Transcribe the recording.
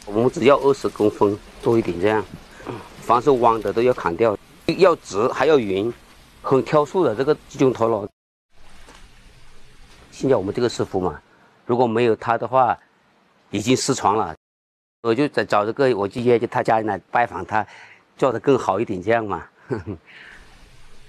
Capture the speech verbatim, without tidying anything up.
我们只要二十公分多一点这样，凡是弯的都要砍掉，要直还要匀，很挑树的这个集中陀螺。现在我们这个师傅嘛，如果没有他的话，已经失传了。我就在找这个，我就约着他家人来拜访他，做得更好一点这样嘛。呵呵